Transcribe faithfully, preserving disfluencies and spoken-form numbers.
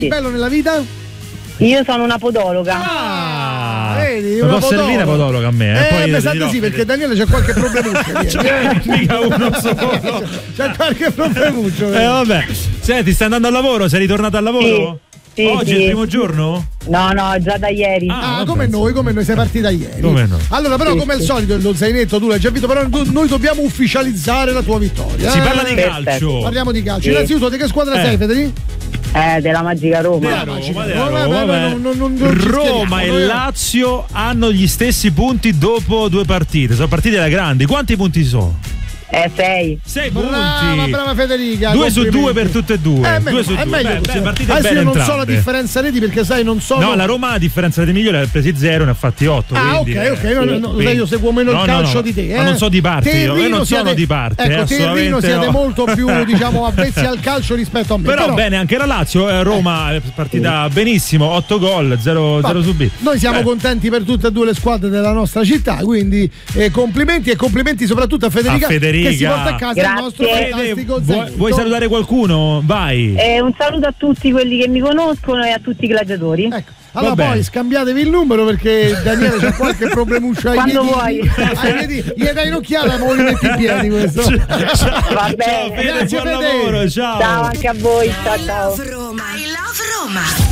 Sì. Bello nella vita? Io sono una podologa. Ah, vedi, non una può servire podologa a me. Eh, Eh, poi io mi ti sa di dirò, sì, perché vedi. Daniele c'è qualche problemuccio. Cioè, mica uno solo. C'è qualche problemuccio. Eh vabbè. Senti, stai andando al lavoro? Sei ritornato al lavoro? Sì, Oggi sì. è il primo giorno? No, no, già da ieri. Ah, vabbè, come noi, insomma. come noi, sei partita ieri. Come no? Allora, però, Sì, come al sì. solito, lo zainetto tu l'hai già vinto, però do- noi dobbiamo ufficializzare la tua vittoria. Si eh? parla di Perfetto. calcio. Parliamo di calcio. Sì. Innanzitutto, di che squadra Eh. sei, Federico? Eh, della Magica Roma. Della Roma, Magica. della Vabbè, Roma, vabbè, vabbè. non- non- non- non ci Roma schieriamo, e noi- Lazio hanno gli stessi punti dopo due partite. Sono partite da grandi. Quanti punti sono? Eh, sei. Sei Brava, punti. brava Federica. Due su complimenti. due per tutte e due. Eh, Due meglio, su è due. meglio Beh, così. beh, partite Adesso bene io non so la entrambe. differenza reti perché sai non so. No, la Roma a differenza di Migliore ha presi zero, ne ha fatti otto. Ah, quindi, ok, ok, eh, no, no, quindi- no, sai, io seguo meno no, il no, calcio no. di te. Eh? Ma non so di parte, Te e io, io Rino non sono siete- di parte. Ecco, eh, te e Rino assolutamente siete no. molto più, diciamo, avvezzi al calcio rispetto a me. Però, bene, anche la Lazio, eh, Roma è partita benissimo, otto gol, zero Vabbè, subiti. Noi siamo Beh, contenti per tutte e due le squadre della nostra città, quindi eh, complimenti e complimenti soprattutto a Federica, A Federica. che si porta a casa Grazie. il nostro Fede, fantastico vuoi, zainetto. vuoi salutare qualcuno? Vai. Eh, un saluto a tutti quelli che mi conoscono e a tutti i gladiatori. Ecco. Allora Va poi bene. scambiatevi il numero perché Daniele c'ha qualche problemuccio ai Quando piedi. vuoi. Ai piedi. Gli dai un'occhiata ma li metti in piedi questo. Va Ciao bene. Fede, Grazie, buon Fede. lavoro, ciao. Ciao anche a voi. Ciao, ciao. Roma. I love Roma.